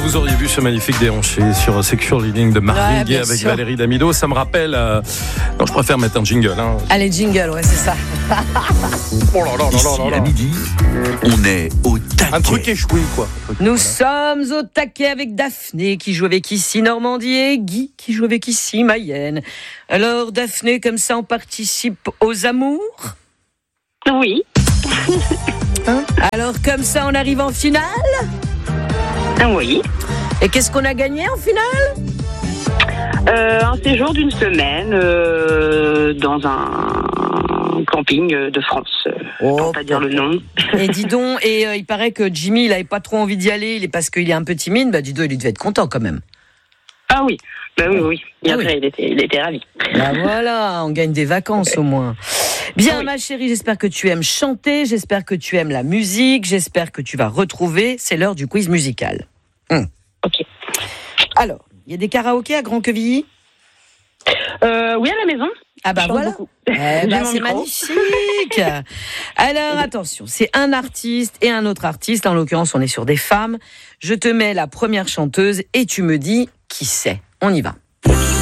vous auriez vu ce magnifique déhanché sur Secure Living de Marvin Gaye avec sûr. Valérie Damido. Ça me rappelle... Non, je préfère mettre un jingle. Hein. Allez, jingle, ouais, c'est ça. Oh là là là Ici, là là. à midi, on est au taquet. Un truc échoué, quoi. Nous sommes au taquet avec Daphné qui joue avec ici Normandie et Guy qui joue avec ici Mayenne. Alors Daphné, comme ça on participe aux amours. Oui. Alors comme ça on arrive en finale. Oui. Et qu'est-ce qu'on a gagné en finale? Un séjour d'une semaine dans un camping de France. Pour pas dire le nom. Et dis donc, il paraît que Jimmy il avait pas trop envie d'y aller parce qu'il est un peu timide. Bah dis donc, il devait être content quand même. Ah oui. Bah oui. Et Ah après, il était ravi. Bah voilà, on gagne des vacances au moins. Bien, Oui. ma chérie, j'espère que tu aimes chanter, j'espère que tu aimes la musique, j'espère que tu vas retrouver. C'est l'heure du quiz musical. Ok. Alors, il y a des karaokés à Grand-Quevilly? Oui, à la maison. Ah bah Je chante voilà. beaucoup. Eh J'ai ben, mon c'est micro. magnifique. Alors attention, c'est un artiste et un autre artiste. En l'occurrence, on est sur des femmes. Je te mets la première chanteuse et tu me dis qui c'est. On y va.